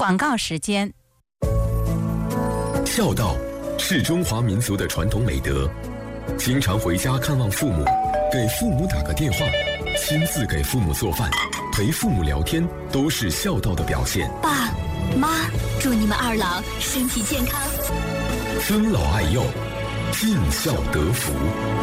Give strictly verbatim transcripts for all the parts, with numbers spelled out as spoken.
广告时间。 孝道是中华民族的传统美德，经常回家看望父母，给父母打个电话，亲自给父母做饭，陪父母聊天，都是孝道的表现。 爸妈，祝你们二老身体健康， 尊老爱幼，尽孝得福。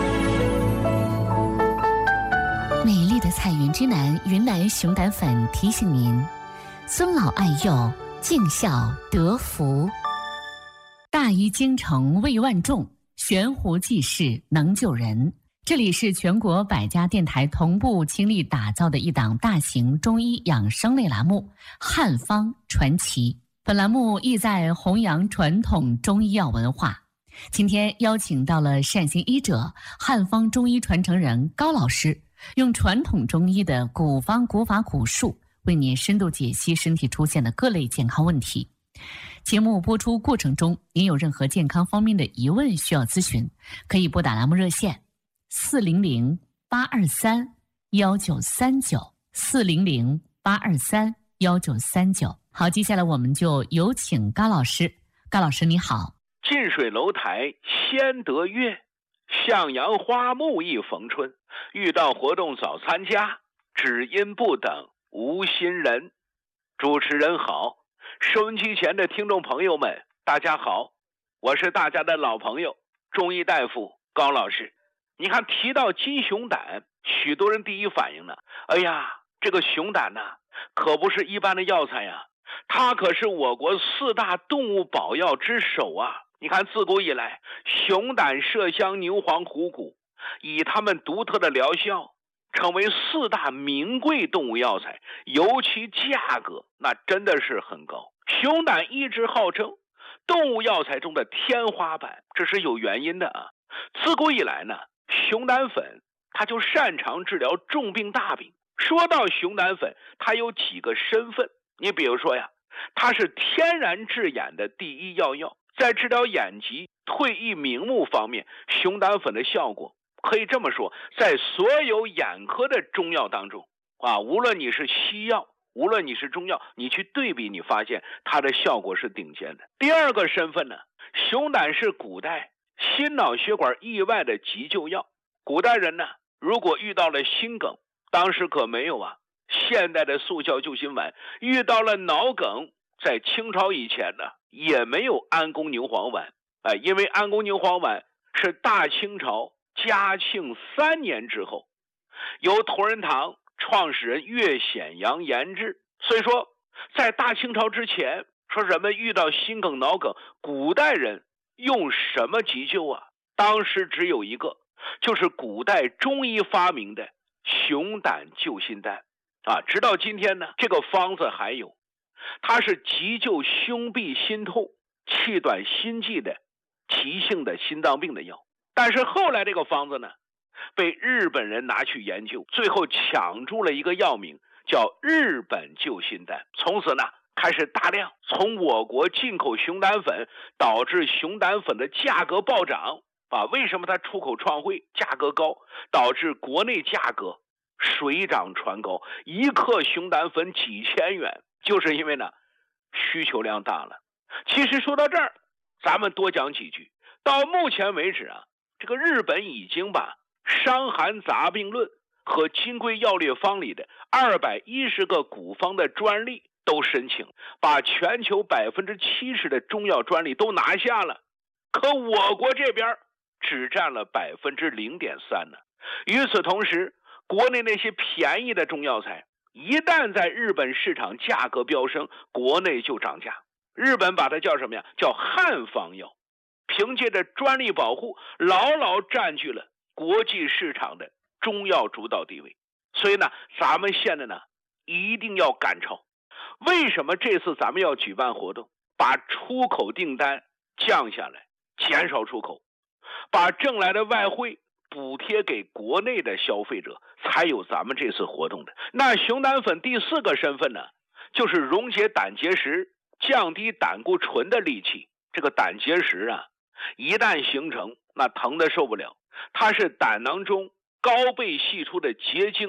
美丽的彩云之南云南熊胆粉提醒您：尊老爱幼，尽孝得福。大医精诚为万众，悬壶济世能救人。这里是全国百家电台同步倾力打造的一档大型中医养生类栏目《汉方传奇》。本栏目意在弘扬传统中医药文化。今天邀请到了善心医者、汉方中医传承人高老师，用传统中医的古方古法古术，为您深度解析身体出现的各类健康问题。节目播出过程中，您有任何健康方面的疑问需要咨询，可以拨打栏目热线四零零八二三幺九三九四零零八二三幺九三九。好，接下来我们就有请高老师。高老师你好。 近水楼台先得月，向阳花木易逢春。遇到活动早参加，只因不等无心人。主持人好，收音机前的听众朋友们大家好，我是大家的老朋友中医大夫高老师。你看提到鸡熊胆，许多人第一反应呢，哎呀，这个熊胆呢、啊、可不是一般的药材呀，它可是我国四大动物保药之首啊。你看自古以来，熊胆、麝香、牛黄、虎骨以它们独特的疗效成为四大名贵动物药材，尤其价格那真的是很高。熊胆一直号称动物药材中的天花板，这是有原因的啊。自古以来呢，熊胆粉它就擅长治疗重病大病。说到熊胆粉，它有几个身份，你比如说呀，它是天然治眼的第一药药，在治疗眼疾、退翳明目方面，熊胆粉的效果可以这么说，在所有眼科的中药当中啊，无论你是西药，无论你是中药，你去对比，你发现它的效果是顶尖的。第二个身份呢，熊胆是古代心脑血管意外的急救药。古代人呢，如果遇到了心梗，当时可没有啊现代的速效救心丸，遇到了脑梗，在清朝以前呢，也没有安宫牛黄丸。哎，因为安宫牛黄丸是大清朝嘉庆三年之后，由同仁堂创始人岳显阳研制。所以说，在大清朝之前，说人们遇到心梗、脑梗，古代人用什么急救啊？当时只有一个，就是古代中医发明的熊胆救心丹啊。直到今天呢，这个方子还有，它是急救胸痹心痛、气短心悸的急性的心脏病的药。但是后来这个方子呢，被日本人拿去研究，最后抢注了一个药名，叫日本救心丹。从此呢，开始大量从我国进口熊胆粉，导致熊胆粉的价格暴涨啊。为什么它出口创汇价格高，导致国内价格水涨船高，一克熊胆粉几千元，就是因为呢需求量大了。其实说到这儿，咱们多讲几句。到目前为止啊，这个日本已经把《伤寒杂病论》和《金匮要略方》里的二百一十个古方的专利都申请，把全球百分之七十的中药专利都拿下了。可我国这边只占了百分之零点三呢。与此同时，国内那些便宜的中药材，一旦在日本市场价格飙升，国内就涨价。日本把它叫什么呀？叫汉方药。凭借着专利保护，牢牢占据了国际市场的中药主导地位。所以呢，咱们现在呢一定要赶超。为什么这次咱们要举办活动，把出口订单降下来，减少出口，把挣来的外汇补贴给国内的消费者，才有咱们这次活动的。那熊胆粉第四个身份呢，就是溶解胆结石、降低胆固醇的利器。这个胆结石啊，一旦形成，那疼得受不了。它是胆囊中高倍析出的结晶